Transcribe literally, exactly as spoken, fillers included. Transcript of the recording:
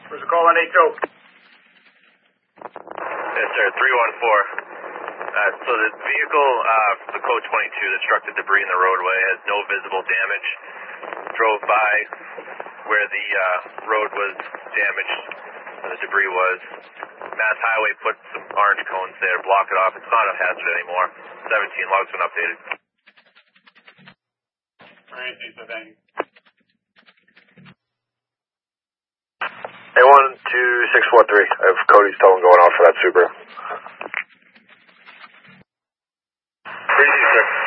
Where's the call on eight two? Yes, sir, three one four. Uh, so the vehicle, uh, the code twenty-two that struck the debris in the roadway has no visible damage. Drove by where the uh, road was damaged, where the debris was. Mass Highway put some orange cones there to block it off. It's not a hazard anymore. seventeen logs been updated. Alright, thanks for that. A one two six four three. I have Cody's tone going out for that Subaru. Pretty sir.